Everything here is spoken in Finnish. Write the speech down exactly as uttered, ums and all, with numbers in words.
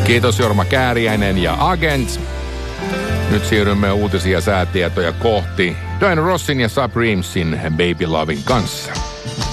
Kiitos Jorma Kääriäinen ja Agents. Nyt siirrymme uutisia säätietoja kohti Diana Rossin ja Supremesin Baby Lovin kanssa.